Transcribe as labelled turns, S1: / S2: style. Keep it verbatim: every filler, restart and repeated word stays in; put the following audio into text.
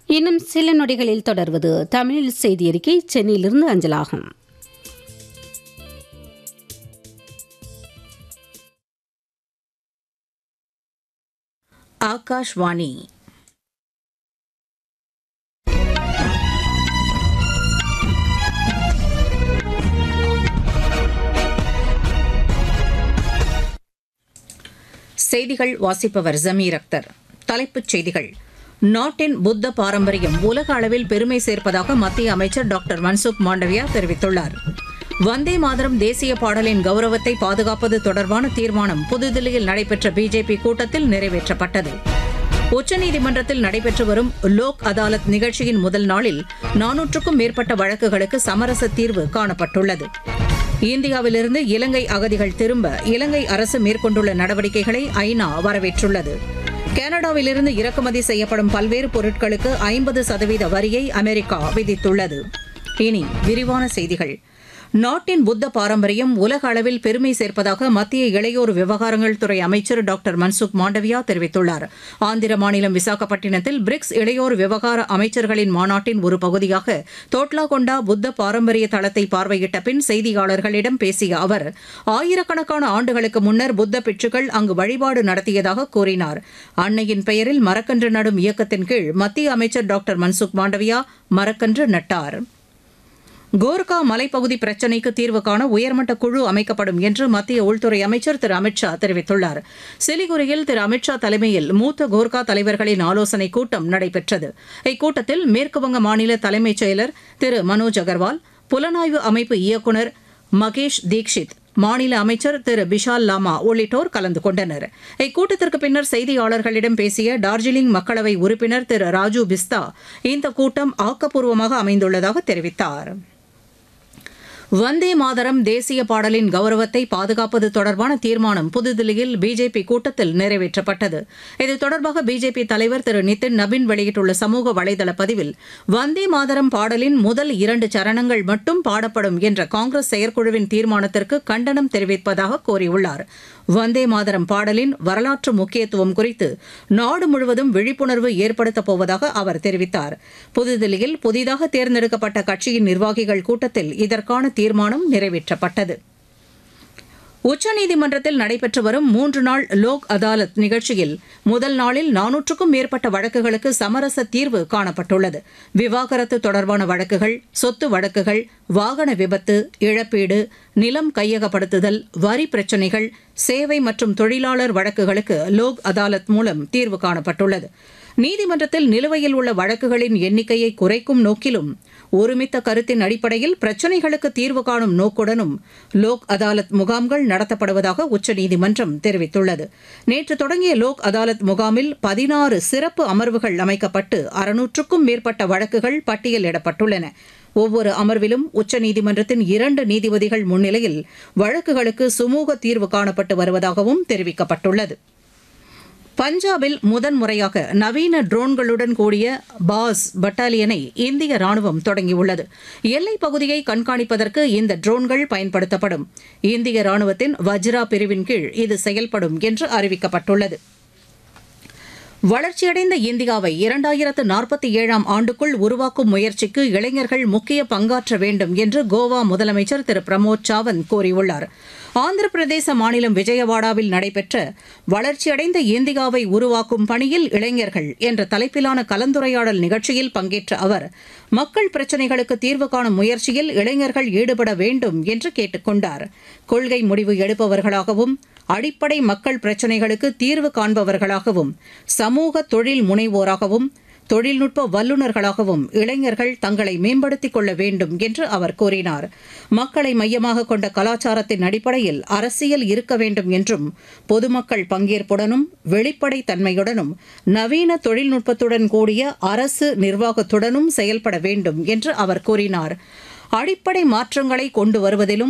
S1: இன்னும் சில நொடிகளில் தொடர்வது தமிழ் செய்தி அறிக்கை சென்னையிலிருந்து அஞ்சலாகும்.
S2: ஆகாஷ்வாணி. செய்திகள் வாசிப்பவர் ஜமீர் அக்தர். தலைப்புச் செய்திகள். நாட்டின் புத்த பாரம்பரியம் உலக அளவில் பெருமை சேர்ப்பதாக மத்திய அமைச்சர் டாக்டர் மன்சுக் மாண்டவியா தெரிவித்துள்ளார். வந்தே மாதரம் தேசிய பாடலின் கௌரவத்தை பாதுகாப்பது தொடர்பான தீர்மானம் புதுதில்லியில் நடைபெற்ற பிஜேபி கூட்டத்தில் நிறைவேற்றப்பட்டது. உச்சநீதிமன்றத்தில் நடைபெற்று வரும் லோக் அதாலத் நிகழ்ச்சியின் முதல் நாளில் நானூற்றுக்கும் மேற்பட்ட வழக்குகளுக்கு சமரச தீர்வு காணப்பட்டுள்ளது. இந்தியாவிலிருந்து இலங்கை அகதிகள் திரும்ப இலங்கை அரசு மேற்கொண்டுள்ள நடவடிக்கைகளை ஐநா வரவேற்றுள்ளது. கனடாவிலிருந்து இறக்குமதி செய்யப்படும் பல்வேறு பொருட்களுக்கு ஐம்பது சதவீத வரியை அமெரிக்கா விதித்துள்ளது. இனி விரிவான செய்திகள். நாட்டின் புத்த பாரம்பரியம் உலக அளவில் பெருமை சேர்ப்பதாக மத்திய இளையோர் விவகாரங்கள் துறை அமைச்சர் டாக்டர் மன்சுக் மாண்டவியா தெரிவித்துள்ளார். ஆந்திர மாநிலம் விசாகப்பட்டினத்தில் பிரிக்ஸ் இளையோர் விவகார அமைச்சர்களின் மாநாட்டின் ஒரு பகுதியாக தோட்லாகொண்டா புத்த பாரம்பரிய தளத்தை பார்வையிட்ட பின் செய்தியாளர்களிடம் பேசிய அவர், ஆயிரக்கணக்கான ஆண்டுகளுக்கு முன்னர் புத்த பிட்சுக்கள் அங்கு வழிபாடு நடத்தியதாக கூறினார். அன்னையின் பெயரில் மரக்கன்று நடும் இயக்கத்தின் கீழ் மத்திய அமைச்சர் டாக்டர் மன்சுக் மாண்டவியா மரக்கன்று நட்டார். கோர்கா மலைப்பகுதி பிரச்சினைக்கு தீர்வு காண உயர்மட்ட குழு அமைக்கப்படும் என்று மத்திய உள்துறை அமைச்சர் திரு அமித்ஷா தெரிவித்துள்ளார். சிலிகுரியில் திரு அமித்ஷா தலைமையில் மூத்த கோர்கா தலைவர்களின் ஆலோசனைக் கூட்டம் நடைபெற்றது. இக்கூட்டத்தில் மேற்குவங்க மாநில தலைமைச் செயலர் திரு மனோஜ் அகர்வால், புலனாய்வு அமைப்பு இயக்குநர் மகேஷ் தீக்ஷித், மாநில அமைச்சர் திரு பிஷால் லாமா உள்ளிட்டோர் கலந்து கொண்டனர். இக்கூட்டத்திற்கு பின்னர் செய்தியாளர்களிடம் பேசிய டார்ஜிலிங் மக்களவை உறுப்பினர் திரு ராஜு பிஸ்தா, இந்த கூட்டம் ஆக்கப்பூர்வமாக அமைந்துள்ளதாக தெரிவித்தார். வந்தே மாதரம் தேசிய பாடலின் கௌரவத்தை பாதுகாப்பது தொடர்பான தீர்மானம் புதுதில்லியில் பிஜேபி கூட்டத்தில் நிறைவேற்றப்பட்டது. இது தொடர்பாக பிஜேபி தலைவர் திரு நிதின் நபின் வெளியிட்டுள்ள சமூக வலைதள பதிவில், வந்தே மாதரம் பாடலின் முதல் இரண்டு சரணங்கள் மட்டும் பாடப்படும் என்ற காங்கிரஸ் செயற்குழுவின் தீர்மானத்திற்கு கண்டனம் தெரிவிப்பதாக கூறியுள்ளார். வந்தே மாதரம் பாடலின் வரலாற்று முக்கியத்துவம் குறித்து நாடு முழுவதும் விழிப்புணர்வு ஏற்படுத்தப் போவதாக அவர் தெரிவித்தார். புதுதில்லியில் புதிதாக தேர்ந்தெடுக்கப்பட்ட கட்சியின் நிர்வாகிகள் கூட்டத்தில் இதற்கான தீர்மானம் நிறைவேற்றப்பட்டது. உச்சநீதிமன்றத்தில் நடைபெற்று வரும் மூன்று நாள் லோக் அதாலத் நிகழ்ச்சியில் முதல் நாளில் நானூற்றுக்கும் மேற்பட்ட வழக்குகளுக்கு சமரச தீர்வு காணப்பட்டுள்ளது. விவாகரத்து தொடர்பான வழக்குகள், சொத்து வழக்குகள், வாகன விபத்து, இழப்பீடு, நிலம் கையகப்படுத்துதல், வரி பிரச்சினைகள், சேவை மற்றும் தொழிலாளர் வழக்குகளுக்கு லோக் அதாலத் மூலம் தீர்வு காணப்பட்டுள்ளது. நீதிமன்றத்தில் நிலுவையில் உள்ள வழக்குகளின் எண்ணிக்கையை குறைக்கும் நோக்கிலும் ஒருமித்த கருத்தின் அடிப்படையில் பிரச்சினைகளுக்கு தீர்வு காணும் நோக்குடனும் லோக் அதாலத் முகாம்கள் நடத்தப்படுவதாக உச்சநீதிமன்றம் தெரிவித்துள்ளது. நேற்று தொடங்கிய லோக் அதாலத் முகாமில் பதினாறு சிறப்பு அமர்வுகள் அமைக்கப்பட்டு அறுநூற்றுக்கும் மேற்பட்ட வழக்குகள் பட்டியலிடப்பட்டுள்ளன. ஒவ்வொரு அமர்விலும் உச்சநீதிமன்றத்தின் இரண்டு நீதிபதிகள் முன்னிலையில் வழக்குகளுக்கு சுமூக தீர்வு காணப்பட்டு வருவதாகவும் தெரிவிக்கப்பட்டுள்ளது. பஞ்சாபில் முதன்முறையாக நவீன ட்ரோன்களுடன் கூடிய பாஸ் பட்டாலியனை இந்திய ராணுவம் தொடங்கியுள்ளது. எல்லைப் பகுதியை கண்காணிப்பதற்கு இந்த ட்ரோன்கள் பயன்படுத்தப்படும். இந்திய ராணுவத்தின் வஜ்ரா பிரிவின் கீழ் இது செயல்படும் என்று அறிவிக்கப்பட்டுள்ளது. வளர்ச்சியடைந்த இந்தியாவை இரண்டாயிரத்து நாற்பத்தி ஏழாம் ஆண்டுக்குள் உருவாக்கும் முயற்சிக்கு இளைஞர்கள் முக்கிய பங்காற்ற வேண்டும் என்று கோவா முதலமைச்சர் திரு பிரமோத் சாவந்த் கூறியுள்ளார். ஆந்திர பிரதேச மாநிலம் விஜயவாடாவில் நடைபெற்ற வளர்ச்சியடைந்த இந்தியாவை உருவாக்கும் பணியில் இளைஞர்கள் என்ற தலைப்பிலான கலந்துரையாடல் நிகழ்ச்சியில் பங்கேற்ற அவர், மக்கள் பிரச்சினைகளுக்கு தீர்வு காணும் முயற்சியில் இளைஞர்கள் ஈடுபட வேண்டும் என்று கேட்டுக் கொண்டார். கொள்கை முடிவு எடுப்பவர்களாகவும், அடிப்படை மக்கள் பிரச்சினைகளுக்கு தீர்வு காண்பவர்களாகவும், சமூக தொழில் முனைவோராகவும், தொழில்நுட்ப வல்லுநர்களாகவும் இளைஞர்கள் தங்களை மேம்படுத்திக் கொள்ள வேண்டும் என்று அவர் கூறினார். மக்களை மையமாக கொண்ட கலாச்சாரத்தின் அடிப்படையில் அரசியல் இருக்க வேண்டும் என்றும், பொதுமக்கள் பங்கேற்புடனும் வெளிப்படை தன்மையுடனும் நவீன தொழில்நுட்பத்துடன் கூடிய அரசு நிர்வாகத்துடனும் செயல்பட வேண்டும் என்று அவர் கூறினார். அடிப்படை மாற்றங்களை கொண்டு வருவதிலும்